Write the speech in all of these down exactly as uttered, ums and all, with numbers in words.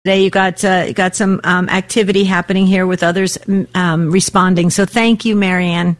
Today you got uh, you got some um, activity happening here with others um, responding. So thank you, Marianne.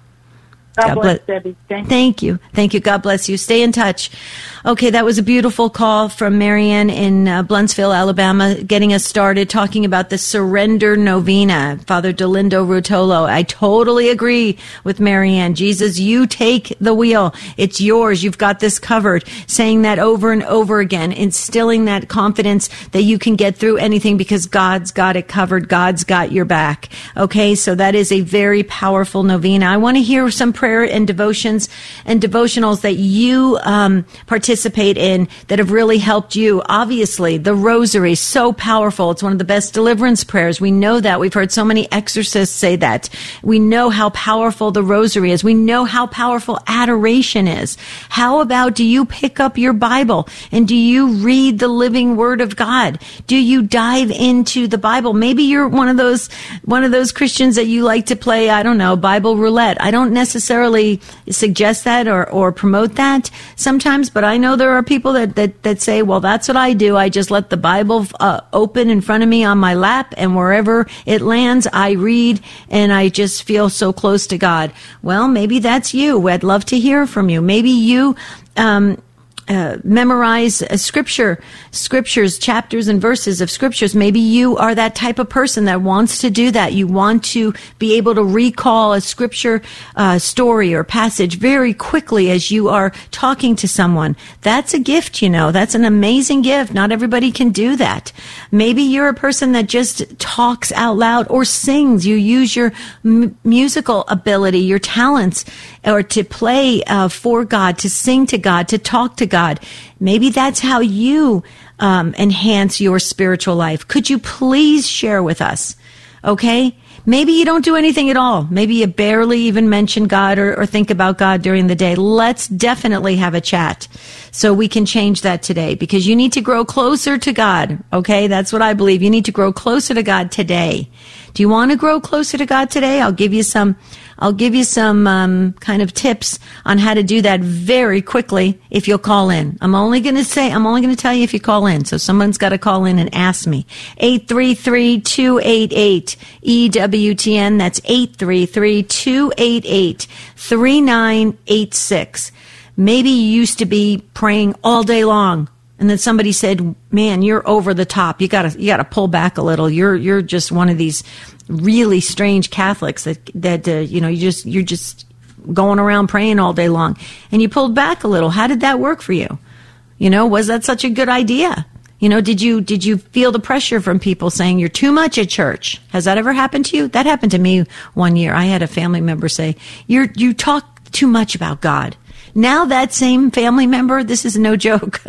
God, God bless, bless Debbie. Thank you. Thank you. Thank you. God bless you. Stay in touch. Okay, that was a beautiful call from Marianne in uh, Blunsville, Alabama, getting us started talking about the Surrender Novena. Father Dolindo Rutolo, I totally agree with Marianne. Jesus, you take the wheel. It's yours. You've got this covered. Saying that over and over again, instilling that confidence that you can get through anything because God's got it covered. God's got your back. Okay, so that is a very powerful novena. I want to hear some prayer and devotions and devotionals that you um, participate in that have really helped you. Obviously, the rosary, so powerful. It's one of the best deliverance prayers. We know that. We've heard so many exorcists say that. We know how powerful the rosary is. We know how powerful adoration is. How about, do you pick up your Bible and do you read the living Word of God? Do you dive into the Bible? Maybe you're one of those one of those Christians that you like to play, I don't know, Bible roulette. I don't necessarily suggest that or, or promote that sometimes, but I know there are people that, that, that say, well, that's what I do. I just let the Bible uh, open in front of me on my lap, and wherever it lands, I read, and I just feel so close to God. Well, maybe that's you. I'd love to hear from you. Maybe you um Uh, memorize uh, scripture, scriptures, chapters and verses of scriptures. Maybe you are that type of person that wants to do that. You want to be able to recall a scripture uh, story or passage very quickly as you are talking to someone. That's a gift, you know. That's an amazing gift. Not everybody can do that. Maybe you're a person that just talks out loud or sings. You use your m- musical ability, your talents, or to play uh, for God, to sing to God, to talk to God. Maybe that's how you um, enhance your spiritual life. Could you please share with us? Okay? Maybe you don't do anything at all. Maybe you barely even mention God or, or think about God during the day. Let's definitely have a chat so we can change that today, because you need to grow closer to God. Okay? That's what I believe. You need to grow closer to God today. Do you want to grow closer to God today? I'll give you some I'll give you some um, kind of tips on how to do that very quickly if you'll call in. I'm only going to say, I'm only going to tell you if you call in. So someone's got to call in and ask me. eight three three, two eight eight, E W T N. That's eight three three, two eight eight, three nine eight six. Maybe you used to be praying all day long, and then somebody said, man, you're over the top. You gotta, you gotta pull back a little. You're, you're just one of these really strange Catholics that, that, uh, you know, you just, you're just going around praying all day long, and you pulled back a little. How did that work for you? You know, was that such a good idea? You know, did you, did you feel the pressure from people saying you're too much at church? Has that ever happened to you? That happened to me one year. I had a family member say, you're, you talk too much about God. Now that same family member, this is no joke.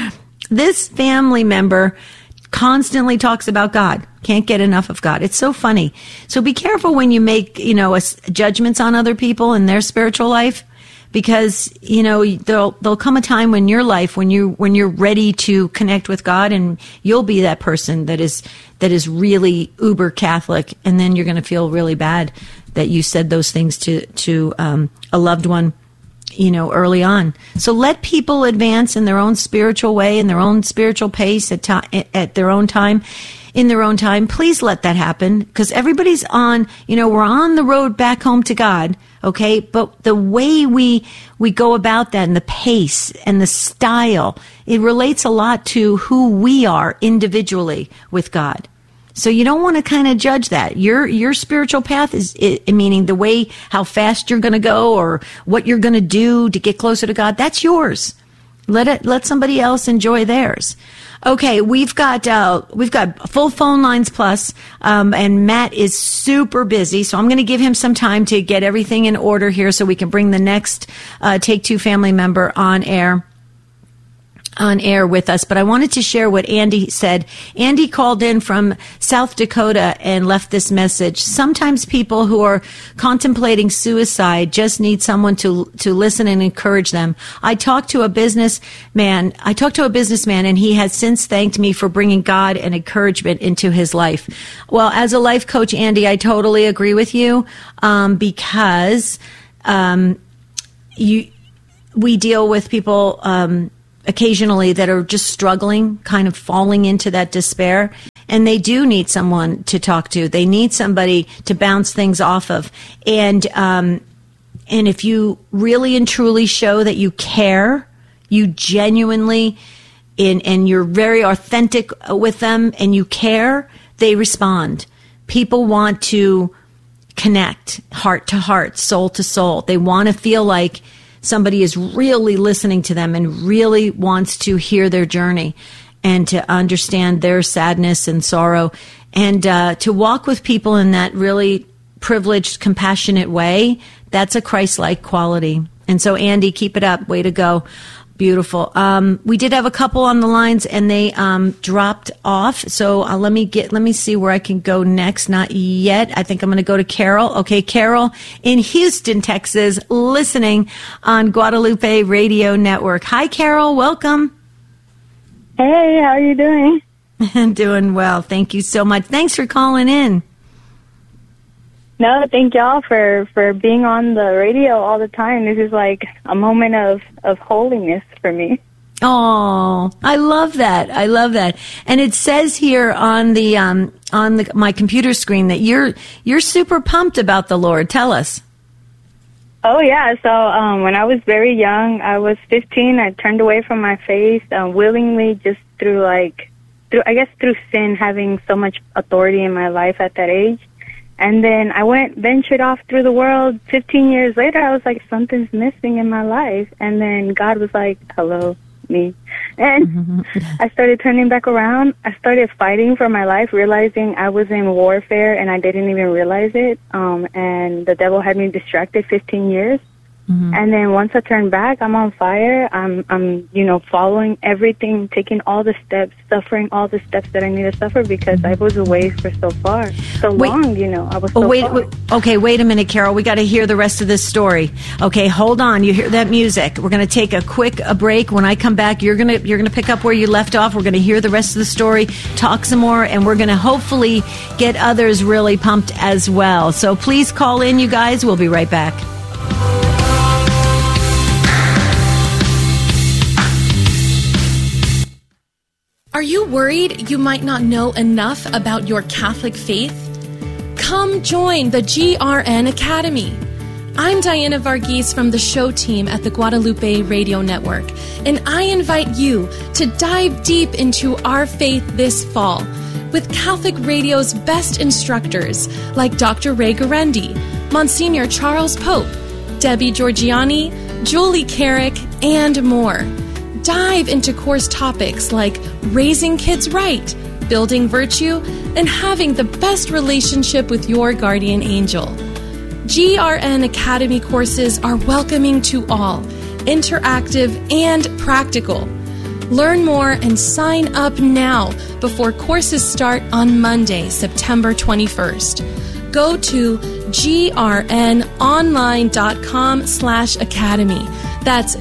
This family member constantly talks about God. Can't get enough of God. It's so funny. So be careful when you make, you know, a, judgments on other people and their spiritual life, because, you know, there'll, there'll come a time in your life when you, when you're ready to connect with God, and you'll be that person that is, that is really uber Catholic. And then you're going to feel really bad that you said those things to, to, um, a loved one, you know, early on. So let people advance in their own spiritual way, in their own spiritual pace, at, to- at their own time, in their own time. Please let that happen, because everybody's on, you know, we're on the road back home to God, okay? But the way we, we go about that, and the pace and the style, it relates a lot to who we are individually with God. So you don't want to kind of judge that. Your your spiritual path is, it, meaning the way, how fast you're going to go or what you're going to do to get closer to God, that's yours. Let it, let somebody else enjoy theirs. Okay, we've got uh, we've got full phone lines plus, um, and Matt is super busy, so I'm going to give him some time to get everything in order here so we can bring the next uh, Take Two family member on air. on air with us. But I wanted to share what Andy said. Andy called in from South Dakota and left this message. Sometimes people who are contemplating suicide just need someone to to listen and encourage them. I talked to a businessman. I talked to a businessman, and he has since thanked me for bringing God and encouragement into his life. Well, as a life coach, Andy, I totally agree with you, um, because um, you we deal with people um occasionally that are just struggling, kind of falling into that despair. And they do need someone to talk to. They need somebody to bounce things off of. And, um, and if you really and truly show that you care, you genuinely, in, and you're very authentic with them and you care, they respond. People want to connect heart to heart, soul to soul. They want to feel like somebody is really listening to them and really wants to hear their journey and to understand their sadness and sorrow, and uh, to walk with people in that really privileged, compassionate way. That's a Christ-like quality. And so, Andy, keep it up. Way to go. Beautiful. Um, we did have a couple on the lines, and they um, dropped off. So uh, let me get. Let me see where I can go next. Not yet. I think I'm going to go to Carol. Okay, Carol in Houston, Texas, listening on Guadalupe Radio Network. Hi, Carol. Welcome. Hey, how are you doing? Doing well. Thank you so much. Thanks for calling in. No, thank y'all for, for being on the radio all the time. This is like a moment of, of holiness for me. Oh, I love that. I love that. And it says here on the um on the, my computer screen that you're you're super pumped about the Lord. Tell us. Oh, yeah. So um, when I was very young, I was fifteen. I turned away from my faith uh, willingly, just through like, through I guess through sin, having so much authority in my life at that age. And then I went, ventured off through the world. fifteen years later, I was like, something's missing in my life. And then God was like, hello, me. And mm-hmm. I started turning back around. I started fighting for my life, realizing I was in warfare and I didn't even realize it. Um, and the devil had me distracted fifteen years. Mm-hmm. And then once I turned back, I'm on fire. I'm, I'm, you know, following everything, taking all the steps, suffering all the steps that I need to suffer because mm-hmm. I was away for so far, so wait, long, you know. I was so oh, wait, far. wait, okay, wait a minute, Carol. We got to hear the rest of this story. Okay, hold on. You hear that music? We're going to take a quick a break. When I come back, you're gonna you're gonna pick up where you left off. We're going to hear the rest of the story, talk some more, and we're going to hopefully get others really pumped as well. So please call in, you guys. We'll be right back. Are you worried you might not know enough about your Catholic faith? Come join the G R N Academy. I'm Diana Varghese from the show team at the Guadalupe Radio Network, and I invite you to dive deep into our faith this fall with Catholic Radio's best instructors like Doctor Ray Guarendi, Monsignor Charles Pope, Debbie Georgiani, Julie Carrick, and more. Dive into course topics like raising kids right, building virtue, and having the best relationship with your guardian angel. G R N Academy courses are welcoming to all, interactive and practical. Learn more and sign up now before courses start on Monday, September twenty-first. Go to grnonline.com slash academy. That's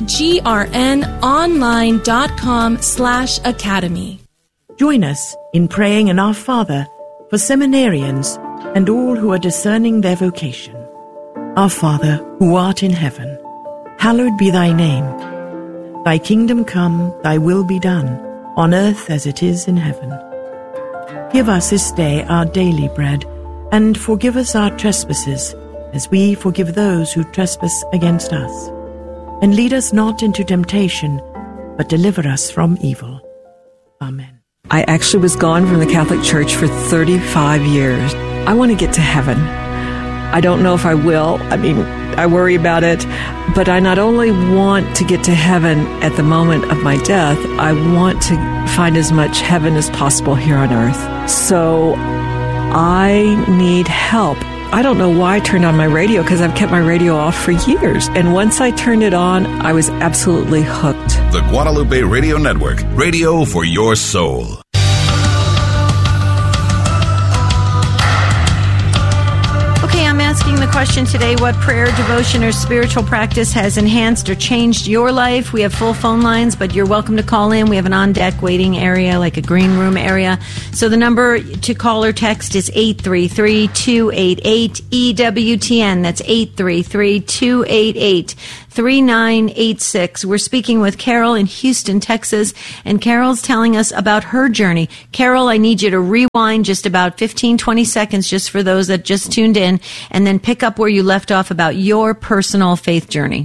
grnonline.com slash academy. Join us in praying in Our Father for seminarians and all who are discerning their vocation. Our Father, who art in heaven, hallowed be thy name. Thy kingdom come, thy will be done, on earth as it is in heaven. Give us this day our daily bread, and forgive us our trespasses, as we forgive those who trespass against us. And lead us not into temptation, but deliver us from evil. Amen. I actually was gone from the Catholic Church for thirty-five years. I want to get to heaven. I don't know if I will. I mean, I worry about it. But I not only want to get to heaven at the moment of my death, I want to find as much heaven as possible here on earth. So I need help. I don't know why I turned on my radio, because I've kept my radio off for years. And once I turned it on, I was absolutely hooked. The Guadalupe Radio Network, radio for your soul. Okay, I'm asking the question today, what prayer, devotion, or spiritual practice has enhanced or changed your life? We have full phone lines, but you're welcome to call in. We have an on-deck waiting area, like a green room area. So the number to call or text is eight three three, two eight eight, E W T N. That's eight three three, two eight eight, three nine eight six. We're speaking with Carol in Houston, Texas, and Carol's telling us about her journey. Carol, I need you to rewind just about fifteen, twenty seconds just for those that just tuned in, and then pick up where you left off about your personal faith journey.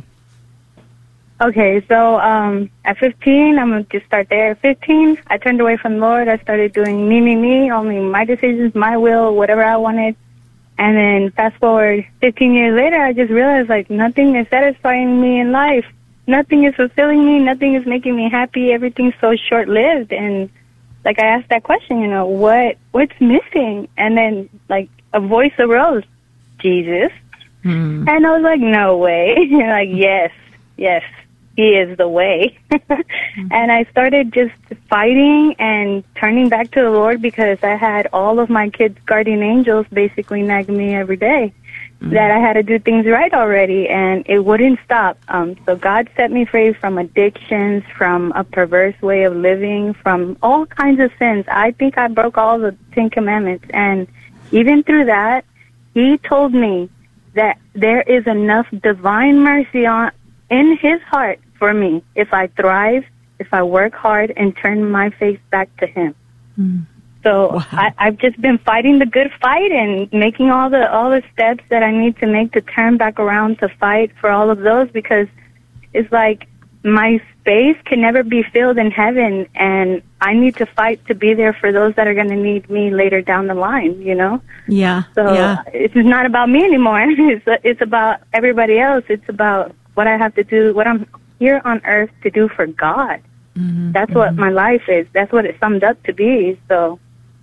Okay, so um, at fifteen, I'm going to just start there. At fifteen, I turned away from the Lord. I started doing me, me, me, only my decisions, my will, whatever I wanted. And then fast forward fifteen years later, I just realized, like, nothing is satisfying me in life. Nothing is fulfilling me. Nothing is making me happy. Everything's so short-lived. And, like, I asked that question, you know, what what's missing? And then, like, a voice arose, Jesus. Mm. And I was like, no way. Like, yes, yes. He is the way. And I started just fighting and turning back to the Lord because I had all of my kids' guardian angels basically nagging me every day mm-hmm. that I had to do things right already, and it wouldn't stop. Um, so God set me free from addictions, from a perverse way of living, from all kinds of sins. I think I broke all the Ten Commandments, and even through that, He told me that there is enough divine mercy on in His heart for me if I thrive, if I work hard and turn my face back to Him. Mm. So wow. I, I've just been fighting the good fight and making all the all the steps that I need to make to turn back around to fight for all of those, because it's like my space can never be filled in heaven, and I need to fight to be there for those that are going to need me later down the line, you know? Yeah. So yeah. It's not about me anymore. It's it's about everybody else. It's about what I have to do, what I'm here on earth to do for God. Mm-hmm, That's mm-hmm. what my life is. That's what it summed up to be. So,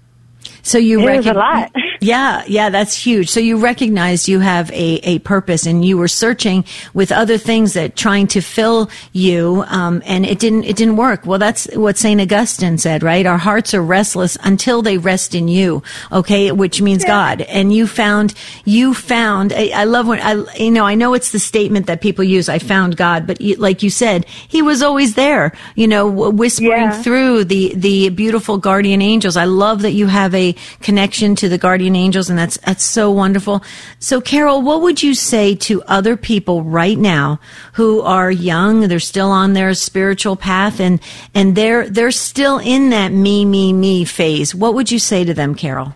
so you it rec- is a lot. Yeah, yeah, that's huge. So you recognized you have a, a purpose, and you were searching with other things that trying to fill you, um, and it didn't it didn't work. Well, that's what Saint Augustine said, right? Our hearts are restless until they rest in you. Okay, which means yeah. God. And you found you found. I, I love when I you know I know it's the statement that people use. I found God, but you, like you said, He was always there. You know, whispering yeah. through the the beautiful guardian angels. I love that you have a connection to the guardian angels, and that's that's so wonderful. So, Carol, what would you say to other people right now who are young, they're still on their spiritual path, and and they're they're still in that me, me, me phase? What would you say to them, Carol?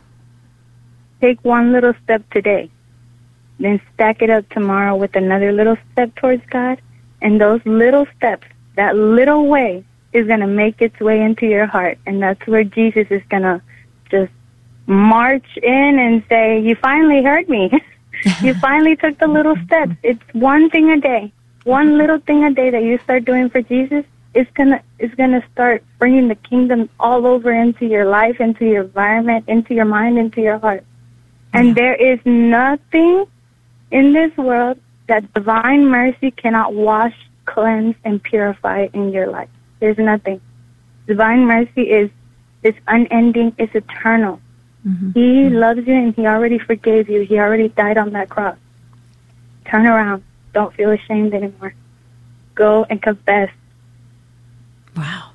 Take one little step today, then stack it up tomorrow with another little step towards God, and those little steps, that little way, is going to make its way into your heart, and that's where Jesus is going to just march in and say, you finally heard me. You finally took the little steps. It's one thing a day. One little thing a day that you start doing for Jesus is gonna is gonna start bringing the kingdom all over into your life, into your environment, into your mind, into your heart. And yeah. there is nothing in this world that divine mercy cannot wash, cleanse, and purify in your life. There's nothing. Divine mercy is is unending. It's eternal. Mm-hmm. He loves you, and He already forgave you. He already died on that cross. Turn around. Don't feel ashamed anymore. Go and confess. Wow.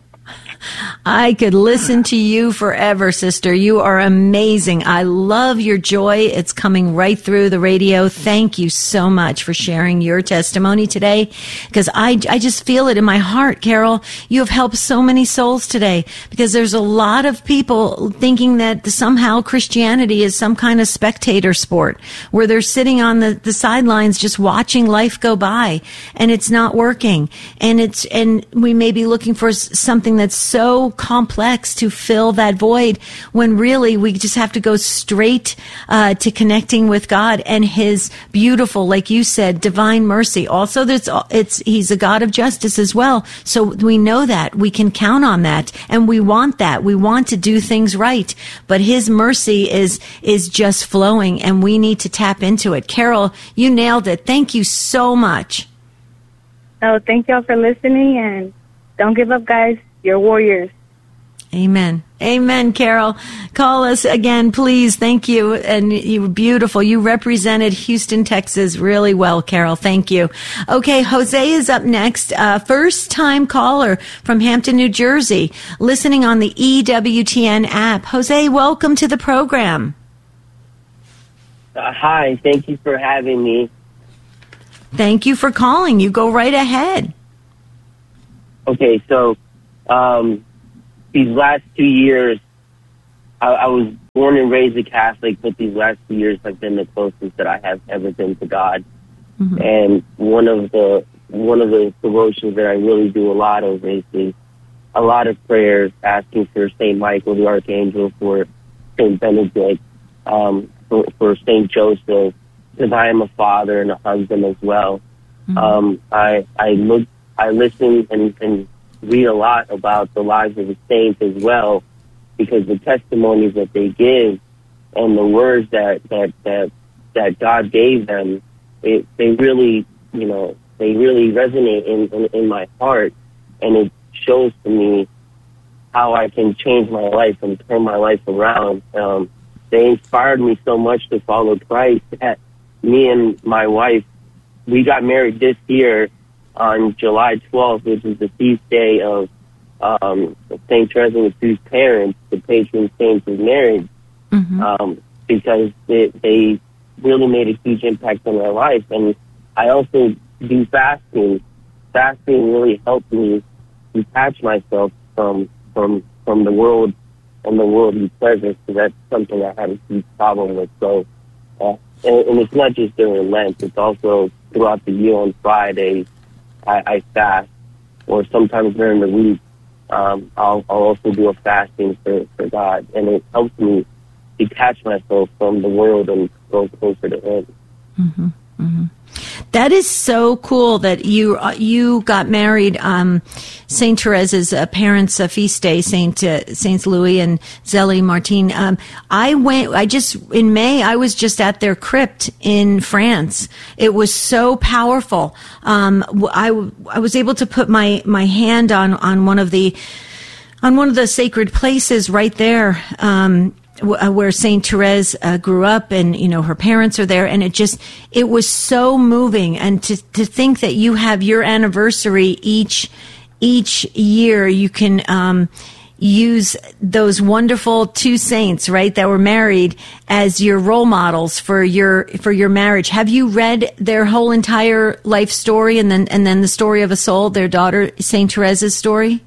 I could listen to you forever, sister. You are amazing. I love your joy. It's coming right through the radio. Thank you so much for sharing your testimony today, because I, I just feel it in my heart, Carol. You have helped so many souls today, because there's a lot of people thinking that somehow Christianity is some kind of spectator sport where they're sitting on the, the sidelines just watching life go by, and it's not working. And it's, and we may be looking for something that's so complex to fill that void, when really we just have to go straight uh, to connecting with God and His beautiful, like you said, divine mercy. Also, there's it's He's a God of justice as well. So we know that we can count on that, and we want that. We want to do things right, but His mercy is is just flowing, and we need to tap into it. Carol, you nailed it. Thank you so much. Oh, thank y'all for listening, and don't give up, guys. You're warriors. Amen. Amen, Carol. Call us again, please. Thank you. And you were beautiful. You represented Houston, Texas really well, Carol. Thank you. Okay, Jose is up next. Uh, first time caller from Hampton, New Jersey, listening on the E W T N app. Jose, welcome to the program. Uh, hi. Thank you for having me. Thank you for calling. You go right ahead. Okay, so um, these last two years, I, I was born and raised a Catholic, but these last two years have been the closest that I have ever been to God. Mm-hmm. And one of the one of the devotions that I really do a lot of is, is a lot of prayers, asking for Saint Michael the Archangel, for Saint Benedict, um, for, for Saint Joseph, because I am a father and a husband as well. Mm-hmm. Um, I I look, I listen and, and read a lot about the lives of the saints as well, because the testimonies that they give and the words that that that, that God gave them, it, they really, you know, they really resonate in, in, in my heart, and it shows to me how I can change my life and turn my life around. Um, they inspired me so much to follow Christ that me and my wife, we got married this year on July twelfth, which is the feast day of um, Saint Therese and Lisieux's parents, the patron saints of marriage, mm-hmm. um, because they, they really made a huge impact on my life. And I also do fasting. Fasting really helped me detach myself from from from the world and the worldly pleasures, because that's something I had a huge problem with. So, uh, and, and it's not just during Lent; it's also throughout the year on Fridays I, I fast, or sometimes during the week um, I'll, I'll also do a fasting for, for God, and it helps me detach myself from the world and go closer to Him. Mm-hmm. Mm-hmm. That is so cool that you uh, you got married. Um, Saint Therese's uh, parents' uh, feast day, Saint uh, Saints Louis and Zélie Martin. Um, I went. I just in May. I was just at their crypt in France. It was so powerful. Um, I I was able to put my my hand on on one of the on one of the sacred places right there. Um, where Saint Therese uh, grew up, and, you know, her parents are there, and it just, it was so moving. And to, to think that you have your anniversary each, each year, you can, um, use those wonderful two saints, right, that were married as your role models for your, for your marriage. Have you read their whole entire life story, and then, and then the story of a soul, their daughter, Saint Therese's story?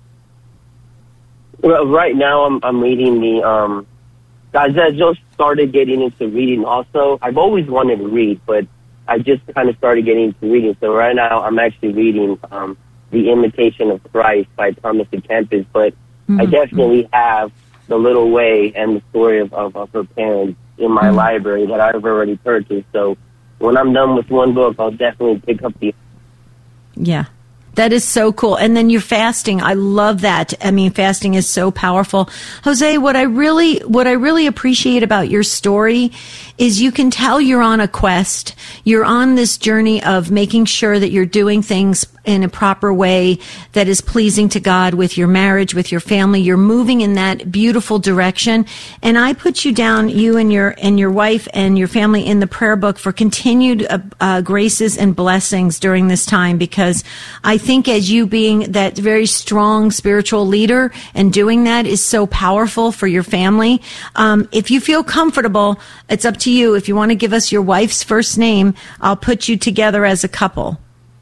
Well, right now I'm, I'm reading the, um, Guys, I just started getting into reading also. I've always wanted to read, but I just kind of started getting into reading. So right now I'm actually reading um, The Imitation of Christ by Thomas à Kempis, but mm-hmm. I definitely have The Little Way and the story of, of, of her parents in my mm-hmm. library that I've already purchased. So when I'm done with one book, I'll definitely pick up the... Yeah. That is so cool. And then you're fasting. I love that. I mean, fasting is so powerful. Jose, what I really, what I really appreciate about your story is you can tell you're on a quest. You're on this journey of making sure that you're doing things in a proper way that is pleasing to God with your marriage, with your family. You're moving in that beautiful direction. And I put you down, you and your, and your wife and your family, in the prayer book for continued uh, uh, graces and blessings during this time, because I think as you being that very strong spiritual leader and doing that is so powerful for your family. Um, if you feel comfortable, it's up to you. If you want to give us your wife's first name, I'll put you together as a couple.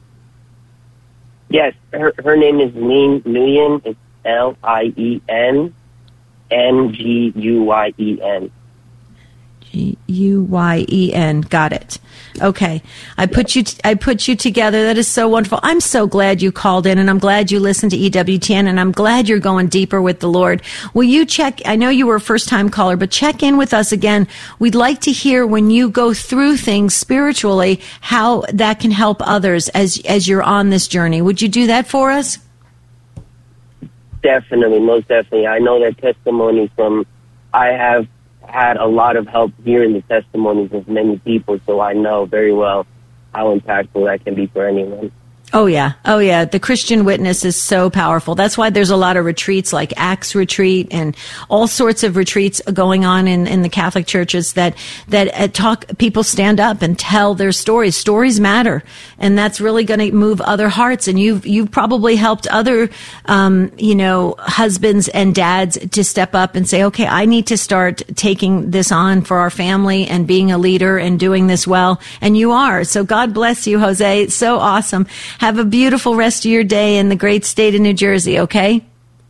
Yes, her her name is Lien Nguyen. It's L I E N N G U Y E N. G U Y E N. Got it. Okay. I put you, t- I put you together. That is so wonderful. I'm so glad you called in, and I'm glad you listened to E W T N, and I'm glad you're going deeper with the Lord. Will you check? I know you were a first time caller, but check in with us again. We'd like to hear when you go through things spiritually, how that can help others as, as you're on this journey. Would you do that for us? Definitely. Most definitely. I know that testimonies from, I have had a lot of help hearing the testimonies of many people, so I know very well how impactful that can be for anyone. Oh, yeah. Oh, yeah. The Christian witness is so powerful. That's why there's a lot of retreats like Acts Retreat and all sorts of retreats going on in, in the Catholic churches that, that uh, talk, people stand up and tell their stories. Stories matter. And that's really going to move other hearts. And you've, you've probably helped other, um, you know, husbands and dads to step up and say, okay, I need to start taking this on for our family and being a leader and doing this well. And you are. So God bless you, Jose. It's so awesome. Have a beautiful rest of your day in the great state of New Jersey, okay?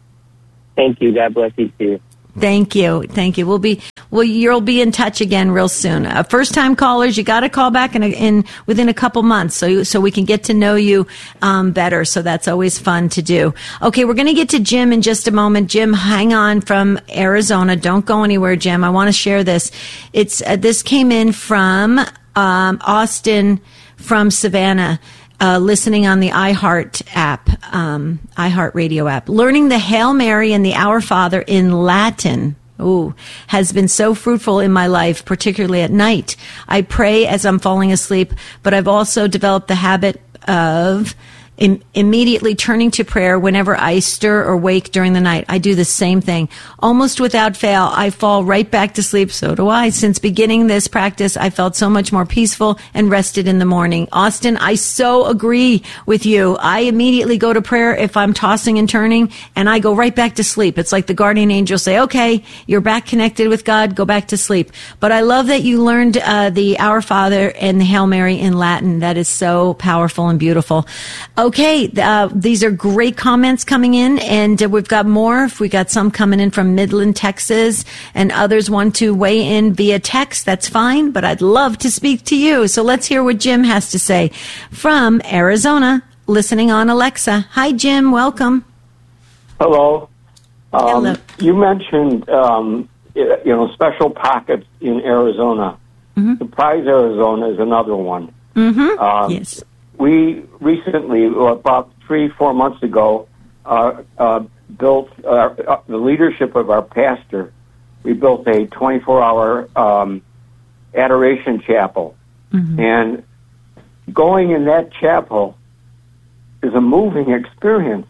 Thank you. God bless you, too. Thank you. Thank you. We'll be, well, you'll be in touch again real soon. Uh, first time callers, you got to call back in, a, in within a couple months so, so we can get to know you, um, better. So that's always fun to do. Okay. We're going to get to Jim in just a moment. Jim, hang on from Arizona. Don't go anywhere, Jim. I want to share this. It's, uh, this came in from, um, Austin from Savannah. Uh, listening on the iHeart app, um, iHeart Radio app. Learning the Hail Mary and the Our Father in Latin, ooh, has been so fruitful in my life, particularly at night. I pray as I'm falling asleep, but I've also developed the habit of im- immediately turning to prayer whenever I stir or wake during the night. I do the same thing. Almost without fail, I fall right back to sleep. So do I. Since beginning this practice, I felt so much more peaceful and rested in the morning. Austin, I so agree with you. I immediately go to prayer if I'm tossing and turning, and I go right back to sleep. It's like the guardian angels say, okay, you're back connected with God, go back to sleep. But I love that you learned uh, the Our Father and the Hail Mary in Latin. That is so powerful and beautiful. Okay, uh, these are great comments coming in, and uh, we've got more. We got some coming in from Midland, Texas, and others want to weigh in via text. That's fine, but I'd love to speak to you. So let's hear what Jim has to say from Arizona, listening on Alexa. Hi, Jim. Welcome. Hello. Um, Hello. You mentioned, um, you know, special pockets in Arizona. Mm-hmm. Surprise, Arizona is another one. Mm-hmm. Um, yes. We recently, about three, four months ago, uh, uh, built uh, uh, the leadership of our pastor. We built a twenty-four hour um, adoration chapel, mm-hmm. and going in that chapel is a moving experience,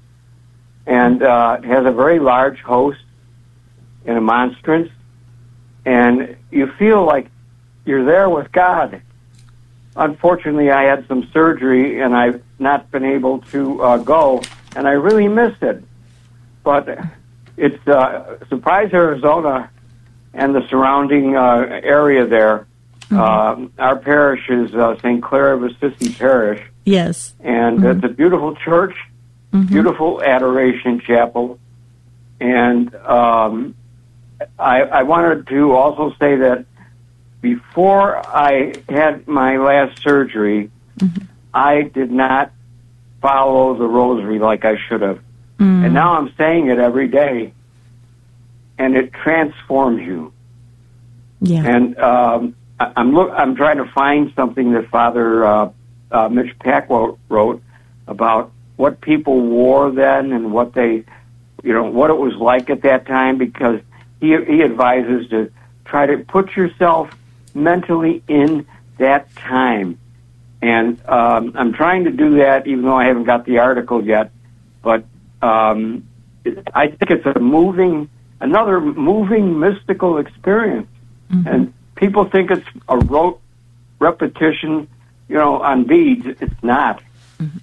and uh, it has a very large host and a monstrance, and you feel like you're there with God. Unfortunately, I had some surgery, and I've not been able to uh, go, and I really missed it. But it's uh, Surprise, Arizona, and the surrounding uh, area there. Mm-hmm. Uh, our parish is uh, Saint Clare of Assisi Parish. Yes. And mm-hmm. it's a beautiful church, mm-hmm. beautiful adoration chapel. And um, I, I wanted to also say that before I had my last surgery, mm-hmm. I did not follow the rosary like I should have. Mm. And now I'm saying it every day, and it transforms you. Yeah. And um, I, I'm look. I'm trying to find something that Father uh, uh, Mitch Packwell wrote about what people wore then and what they, you know, what it was like at that time, because he he advises to try to put yourself mentally in that time. And um, I'm trying to do that, even though I haven't got the article yet. But um, I think it's a moving, another moving mystical experience. Mm-hmm. And people think it's a rote repetition, you know, on beads. It's not. Mm-hmm.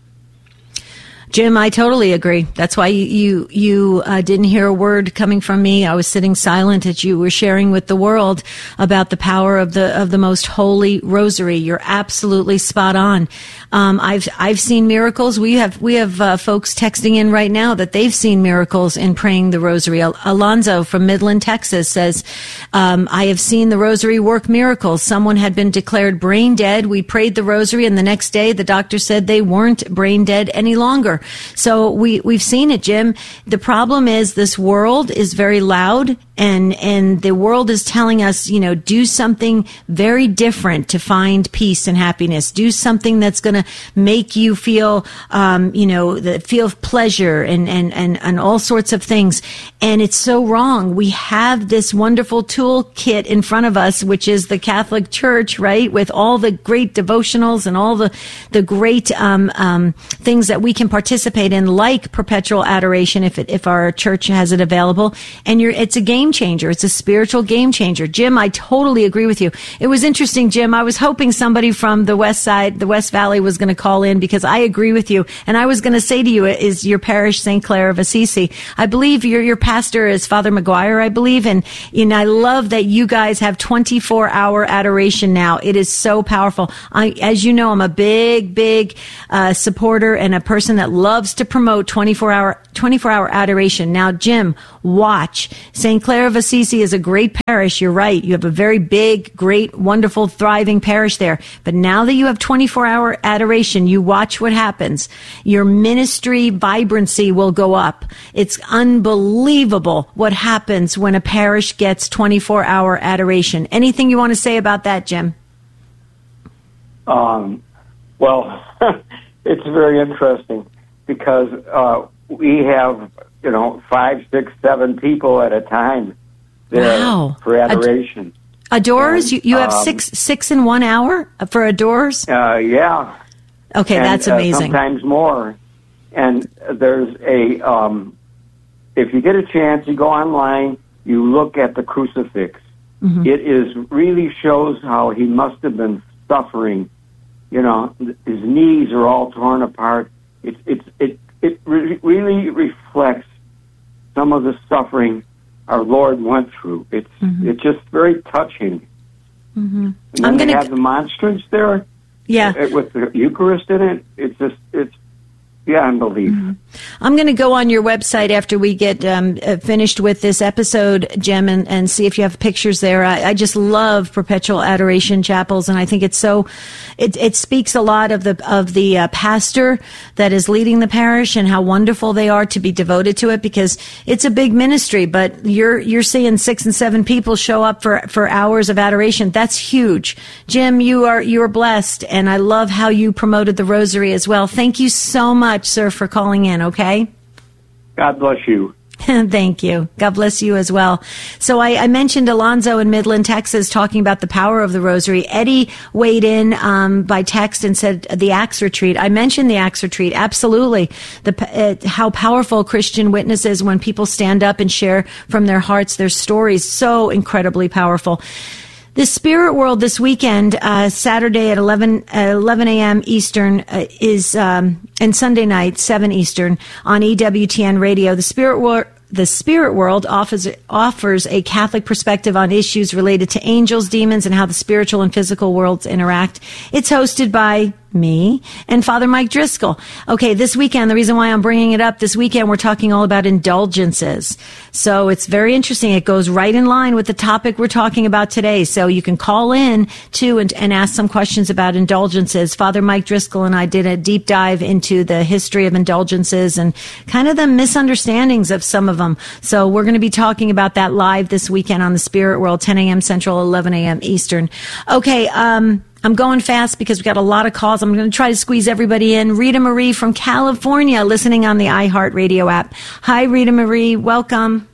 Jim, I totally agree. That's why you you, you uh, didn't hear a word coming from me. I was sitting silent as you were sharing with the world about the power of the of the most holy rosary. You're absolutely spot on. Um, I've I've seen miracles. We have we have uh, folks texting in right now that they've seen miracles in praying the rosary. Al- Alonzo from Midland, Texas says, um, "I have seen the rosary work miracles. Someone had been declared brain dead. We prayed the rosary, and the next day the doctor said they weren't brain dead any longer." So we we've seen it, Jim. The problem is this world is very loud And, and the world is telling us, you know, do something very different to find peace and happiness. Do something that's going to make you feel, um, you know, the feel pleasure and, and, and, and all sorts of things. And it's so wrong. We have this wonderful toolkit in front of us, which is the Catholic Church, right? With all the great devotionals and all the, the great, um, um, things that we can participate in, like perpetual adoration, if it, if our church has it available. And you're, it's a game changer. It's a spiritual game changer. Jim, I totally agree with you. It was interesting, Jim. I was hoping somebody from the West Side, the West Valley was going to call in, because I agree with you. And I was going to say to you, is your parish Saint Clare of Assisi? I believe your, your pastor is Father McGuire, I believe. And, and I love that you guys have twenty-four hour adoration now. It is so powerful. I, as you know, I'm a big, big, uh, supporter and a person that loves to promote twenty-four hour, twenty-four hour adoration. Now, Jim, watch. Saint Clare of Assisi is a great parish. You're right. You have a very big, great, wonderful, thriving parish there. But now that you have twenty-four hour adoration, you watch what happens. Your ministry vibrancy will go up. It's unbelievable what happens when a parish gets twenty-four hour adoration. Anything you want to say about that, Jim? Um, well, it's very interesting because uh, we have, you know, five, six, seven people at a time there wow. for adoration. Ad- adorers? And, you you have um, six six in one hour for adorers? Uh, yeah. Okay, and, that's amazing. Uh, sometimes more. And there's a, um, if you get a chance, you go online, you look at the crucifix. Mm-hmm. It is really shows how he must have been suffering. You know, his knees are all torn apart. It's it's it it re- really reflects some of the suffering our Lord went through. It's mm-hmm. it's just very touching. Mm-hmm. And then I'm they gonna have the monstrance there, yeah, with the Eucharist in it. It's just it's beyond belief. Mm-hmm. I'm going to go on your website after we get um, uh, finished with this episode, Jim, and, and see if you have pictures there. I, I just love perpetual adoration chapels, and I think it's so. It, it speaks a lot of the of the uh, pastor that is leading the parish and how wonderful they are to be devoted to it, because it's a big ministry. But you're you're seeing six and seven people show up for, for hours of adoration. That's huge, Jim. You are you are blessed, and I love how you promoted the Rosary as well. Thank you so much, sir, for calling in. Okay. God bless you. Thank you. God bless you as well. So I, I mentioned Alonzo in Midland, Texas, talking about the power of the Rosary. Eddie weighed in um, by text and said the Acts Retreat. I mentioned the Acts Retreat. Absolutely. The uh, how powerful Christian witness is when people stand up and share from their hearts their stories. So incredibly powerful. The Spirit World this weekend, uh, Saturday at eleven a.m. Eastern, uh, is, um, and Sunday night, seven Eastern, on E W T N Radio. The Spirit World, the Spirit World offers, offers a Catholic perspective on issues related to angels, demons, and how the spiritual and physical worlds interact. It's hosted by me and Father Mike Driscoll. Okay, this weekend, the reason why I'm bringing it up, this weekend we're talking all about indulgences. So it's very interesting. It goes right in line with the topic we're talking about today. So you can call in too and, and ask some questions about indulgences. Father Mike Driscoll and I did a deep dive into the history of indulgences and kind of the misunderstandings of some of them. So we're going to be talking about that live this weekend on the Spirit World, ten a.m. Central, eleven a.m. Eastern. Okay, um, I'm going fast because we've got a lot of calls. I'm going to try to squeeze everybody in. Rita Marie from California, listening on the iHeartRadio app. Hi, Rita Marie. Welcome.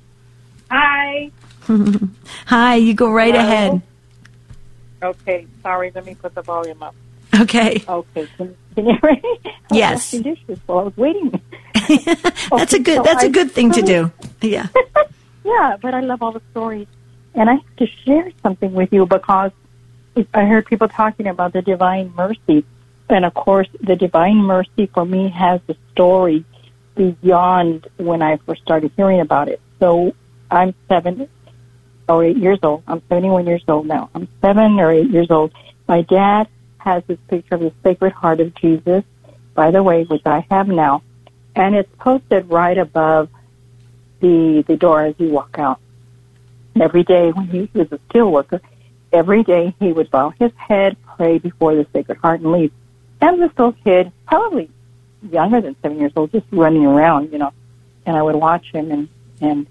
Hi. Hi, you go right Hello? ahead. Okay, sorry. Let me put the volume up. Okay. Okay. Can, can you hear me? Yes. I'm washing dishes while I was waiting. that's okay, a good. so That's I, a good thing to do. Yeah. Yeah, but I love all the stories, and I have to share something with you because I heard people talking about the Divine Mercy, and of course, the Divine Mercy for me has a story beyond when I first started hearing about it. So I'm seven or eight years old. I'm seventy-one years old now. I'm seven or eight years old. My dad has this picture of the Sacred Heart of Jesus, by the way, which I have now, and it's posted right above the the door as you walk out. Every day when he was a steel worker, every day he would bow his head, pray before the Sacred Heart, and leave. And this little kid, probably younger than seven years old, just running around, you know. And I would watch him, and, and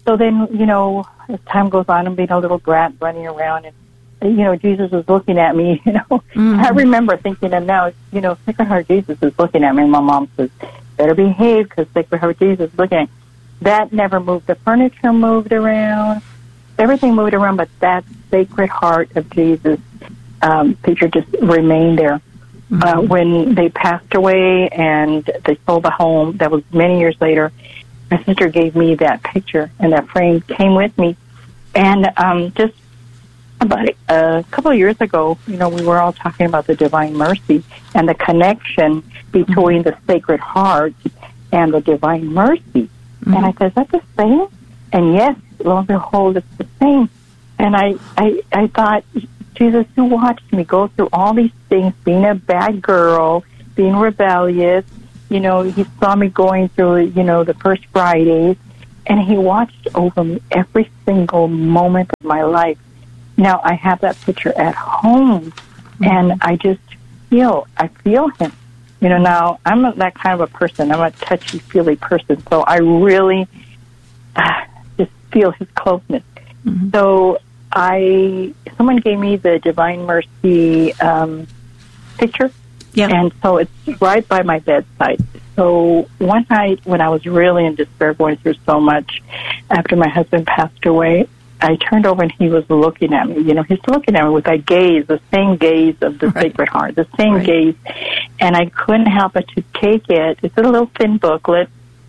so then, you know, as time goes on, I'm being a little brat running around, and, you know, Jesus was looking at me, you know. Mm-hmm. I remember thinking, and now, you know, Sacred Heart Jesus is looking at me, and my mom says, better behave because Sacred Heart Jesus is looking at me. That never moved. The furniture moved around. Everything moved around, but that Sacred Heart of Jesus um, picture just remained there. Mm-hmm. Uh, when they passed away and they sold the home, that was many years later, my sister gave me that picture, and that frame came with me. And um, just about a, a couple of years ago, you know, we were all talking about the Divine Mercy and the connection between mm-hmm. the Sacred Heart and the Divine Mercy. Mm-hmm. And I said, is that the same? And yes, lo and behold, it's the same. And I, I, I thought, Jesus, you watched me go through all these things, being a bad girl, being rebellious. You know, he saw me going through, you know, the first Fridays, and he watched over me every single moment of my life. Now, I have that picture at home, mm-hmm. and I just feel, I feel him. You know, now, I'm not that kind of a person. I'm a touchy-feely person, so I really uh, just feel his closeness. Mm-hmm. So I, someone gave me the Divine Mercy um, picture, yeah. and so it's right by my bedside. So one night when I was really in despair, going through so much after my husband passed away, I turned over and he was looking at me. You know, he's looking at me with that gaze, the same gaze of the right. Sacred Heart, the same right. gaze. And I couldn't help but to take it. It's a little thin booklet,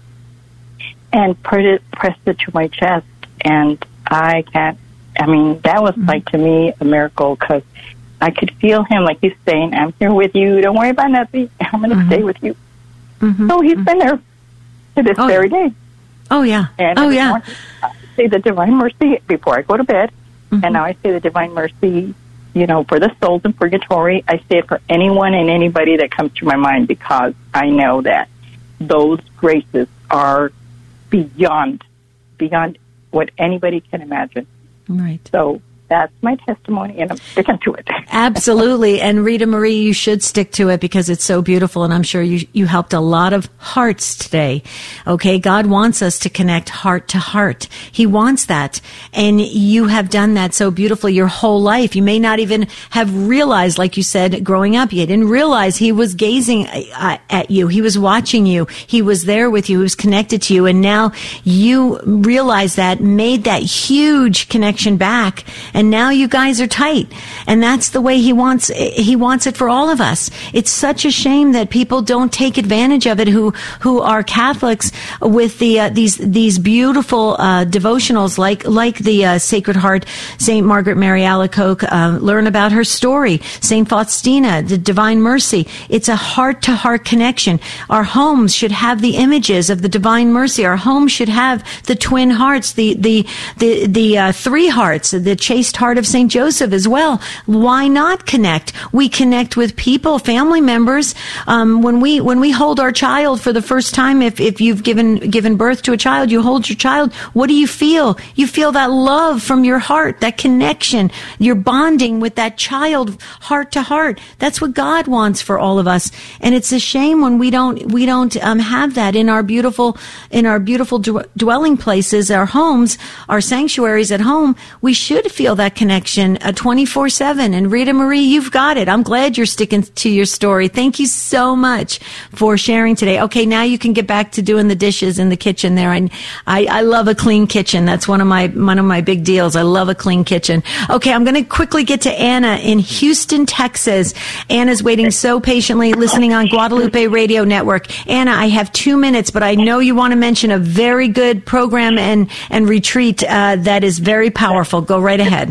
and put it, pressed it to my chest. And I can't, I mean, that was mm-hmm. like, to me, a miracle, because I could feel him, like he's saying, I'm here with you. Don't worry about nothing. I'm going to mm-hmm. stay with you. Mm-hmm. So he's mm-hmm. been there to this oh, very day. Oh, yeah. And oh, yeah. Morning, I say the Divine Mercy before I go to bed. Mm-hmm. And now I say the Divine Mercy, you know, for the souls in purgatory. I say it for anyone and anybody that comes to my mind, because I know that those graces are beyond, beyond what anybody can imagine. Right. So that's my testimony, and I'm sticking to it. Absolutely. And Rita Marie, you should stick to it because it's so beautiful, and I'm sure you you helped a lot of hearts today. Okay, God wants us to connect heart to heart. He wants that, and you have done that so beautifully your whole life. You may not even have realized, like you said, growing up, you didn't realize he was gazing at you. He was watching you. He was there with you. He was connected to you, and now you realize that, made that huge connection back. And now you guys are tight. And that's the way he wants, he wants it for all of us. It's such a shame that people don't take advantage of it who, who are Catholics with the, uh, these, these beautiful, uh, devotionals like, like the, uh, Sacred Heart, Saint Margaret Mary Alacoque, uh, learn about her story, Saint Faustina, the Divine Mercy. It's a heart to heart connection. Our homes should have the images of the Divine Mercy. Our homes should have the twin hearts, the, the, the, the, uh, three hearts, the chaste heart of Saint Joseph as well. Why not connect? We connect with people, family members. Um, when we when we hold our child for the first time, if if you've given given birth to a child, you hold your child. What do you feel? You feel that love from your heart, that connection. You're bonding with that child, heart to heart. That's what God wants for all of us. And it's a shame when we don't we don't um, have that in our beautiful in our beautiful d- dwelling places, our homes, our sanctuaries at home. We should feel that connection uh, twenty-four seven. And Rita Marie, you've got it. I'm glad you're sticking to your story. Thank you so much for sharing today. Okay, now you can get back to doing the dishes in the kitchen there. And I, I love a clean kitchen. That's one of my one of my big deals. I love a clean kitchen. Okay, I'm going to quickly get to Anna in Houston, Texas. Anna's waiting so patiently, listening on Guadalupe Radio Network. Anna, I have two minutes, but I know you want to mention a very good program and, and retreat uh, that is very powerful. Go right ahead.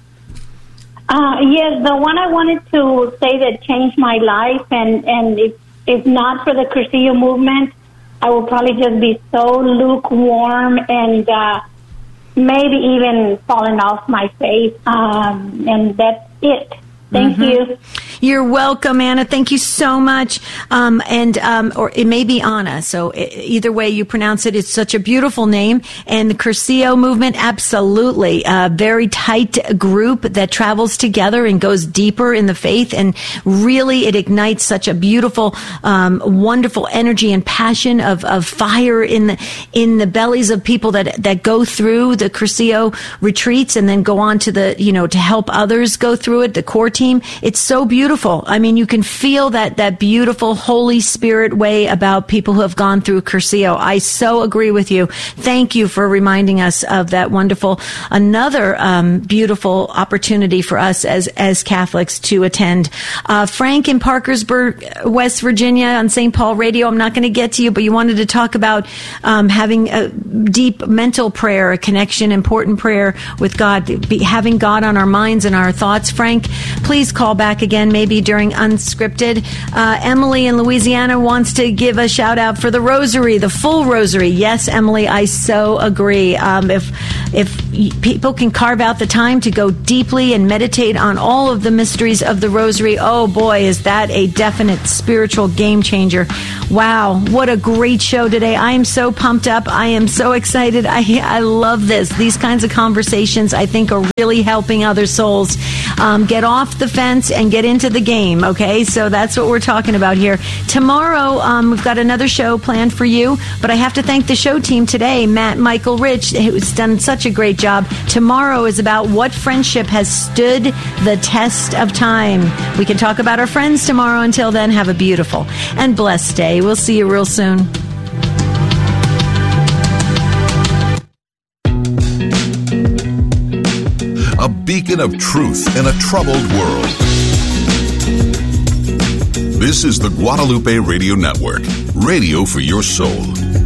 Uh, yes, the one I wanted to say that changed my life, and, and if, if not for the Cursillo movement, I would probably just be so lukewarm and uh, maybe even falling off my faith, um, and that's it. Thank Mm-hmm. you. You're welcome, Anna. Thank you so much. Um, and um, or it may be Anna. So either way you pronounce it, it's such a beautiful name. And the Cursillo movement, absolutely, a very tight group that travels together and goes deeper in the faith. And really, it ignites such a beautiful, um, wonderful energy and passion of, of fire in the in the bellies of people that that go through the Cursillo retreats and then go on to the you know to help others go through it. The core team, it's so beautiful. I mean, you can feel that that beautiful Holy Spirit way about people who have gone through Cursillo. I so agree with you. Thank you for reminding us of that wonderful, another um, beautiful opportunity for us as as Catholics to attend. Uh, Frank in Parkersburg, West Virginia, on Saint Paul Radio. I'm not going to get to you, but you wanted to talk about um, having a deep mental prayer, a connection, important prayer with God, be, having God on our minds and our thoughts. Frank, please call back again, maybe during Unscripted. Uh, Emily in Louisiana wants to give a shout out for the Rosary, the full Rosary. Yes, Emily, I so agree. Um, if if people can carve out the time to go deeply and meditate on all of the mysteries of the Rosary, oh boy, is that a definite spiritual game changer. Wow, what a great show today. I am so pumped up. I am so excited. I I love this. These kinds of conversations, I think, are really helping other souls um, get off the fence and get into the game, okay? So that's what we're talking about here. Tomorrow, um, we've got another show planned for you, but I have to thank the show team today, Matt, Michael, Rich, who's done such a great job. Tomorrow is about what friendship has stood the test of time. We can talk about our friends tomorrow. Until then, have a beautiful and blessed day. We'll see you real soon. A beacon of truth in a troubled world. This is the Guadalupe Radio Network, radio for your soul.